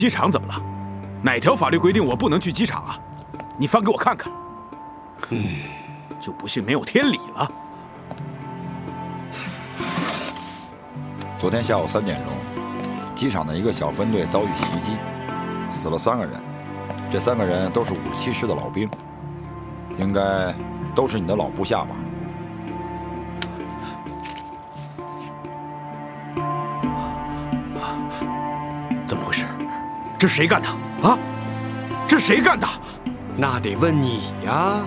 机场怎么了？哪条法律规定我不能去机场啊？你翻给我看看。就不信没有天理了。 昨天下午3点钟，机场的一个小分队遭遇袭击，死了3个人。这3个人都是57师的老兵，应该都是你的老部下吧？ 怎么回事？这是谁干的啊？这是谁干的？ 那得问你呀。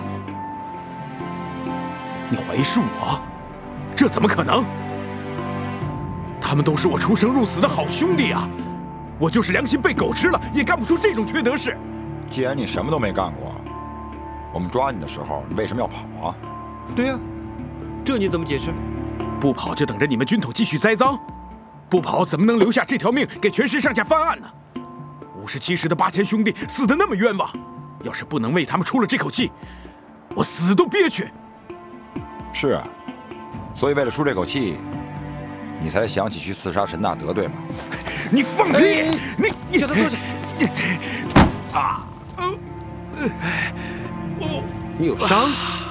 你怀疑是我？这怎么可能？他们都是我出生入死的好兄弟啊！我就是良心被狗吃了，也干不出这种缺德事。 既然你什么都没干过，我们抓你的时候，你为什么要跑啊？ 对呀，这你怎么解释？ 不跑就等着你们军统继续栽赃，不跑怎么能留下这条命给全师上下翻案呢？57师的8000兄弟死得那么冤枉，要是不能为他们出了这口气，我死都憋屈。 是啊，所以为了出这口气，你才想起去刺杀陈大德，对吗？ 你放屁！你叫他坐下。你有伤？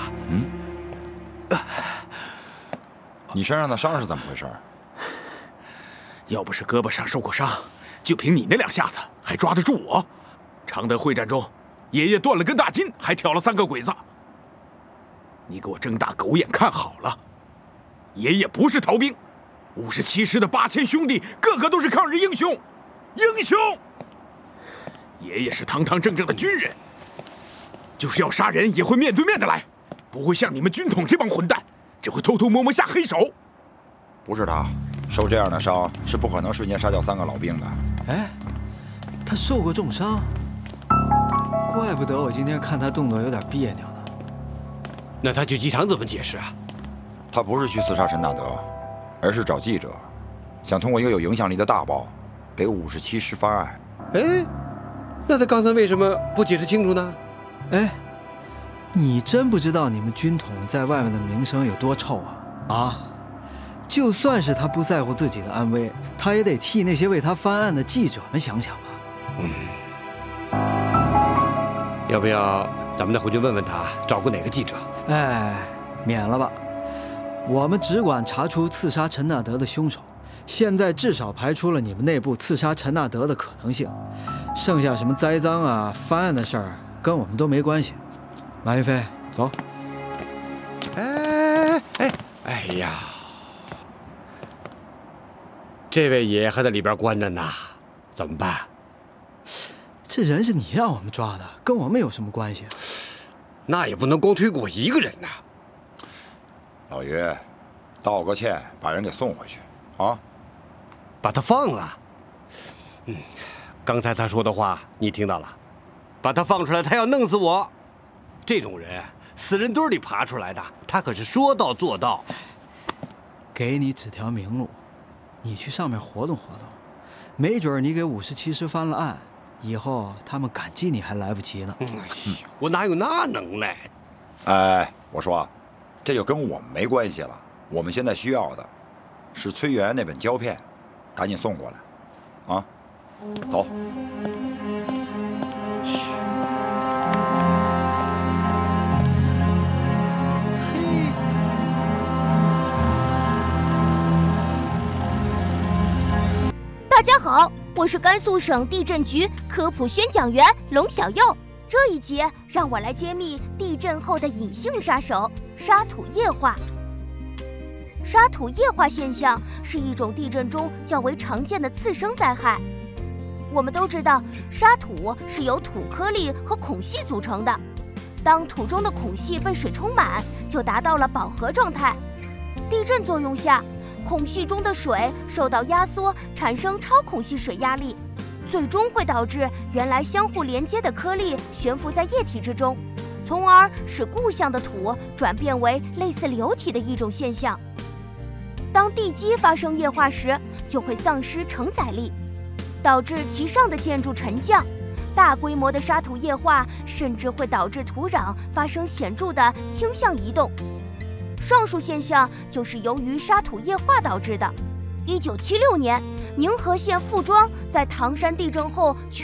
你身上的伤是怎么回事？ 要不是胳膊上受过伤，就凭你那2下子，还抓得住我？常德会战中，爷爷断了根大筋，还挑了3个鬼子。你给我睁大狗眼看好了，爷爷不是逃兵，57师的8000兄弟个个都是抗日英雄，英雄！爷爷是堂堂正正的军人，就是要杀人也会面对面的来，不会像你们军统这帮混蛋，只会偷偷摸摸下黑手。 不是他，受这样的伤是不可能瞬间杀掉3个老兵的。 哎，他受过重伤，怪不得我今天看他动作有点别扭呢。 那他去机场怎么解释啊？ 他不是去刺杀陈大德，而是找记者，想通过一个有影响力的大报，给57师翻案。 哎，那他刚才为什么不解释清楚呢？ 哎，你真不知道你们军统在外面的名声有多臭啊！啊，就算是他不在乎自己的安危，他也得替那些为他翻案的记者们想想吧。 要不要咱们再回去问问他，找过哪个记者？ 哎，免了吧，我们只管查出刺杀陈大德的凶手，现在至少排除了你们内部刺杀陈大德的可能性，剩下什么栽赃啊、翻案的事儿，跟我们都没关系。马云飞，走。 哎呀，这位爷还在里边关着呢，怎么办？ 这人是你让我们抓的，跟我们有什么关系？ 那也不能光推给我一个人呐。 老于，道个歉，把人给送回去，啊？ 把他放了。刚才他说的话你听到了？把他放出来，他要弄死我。这种人，死人堆里爬出来的，他可是说到做到。 给你指条明路，你去上面活动活动，没准你给57师翻了案，以后他们感激你还来不及呢。 我哪有那能耐？ 哎，我说，这就跟我们没关系了。我们现在需要的是崔元那本胶片，赶紧送过来，啊，走。 大家好，我是甘肃省地震局科普宣讲员龙小佑。这一集让我来揭秘地震后的隐性杀手——沙土液化。沙土液化现象是一种地震中较为常见的次生灾害。我们都知道，沙土是由土颗粒和孔隙组成的。当土中的孔隙被水充满，就达到了饱和状态。地震作用下，孔隙中的水受到压缩，产生超孔隙水压力，最终会导致原来相互连接的颗粒悬浮在液体之中，从而使固象的土转变为类似流体的一种现象。当地基发生液化时，就会丧失承载力，导致其上的建筑沉降。大规模的沙土液化甚至会导致土壤发生显著的倾向移动。上述现象就是由于沙土液化导致的。1976年， 宁河县傅庄在唐山地震后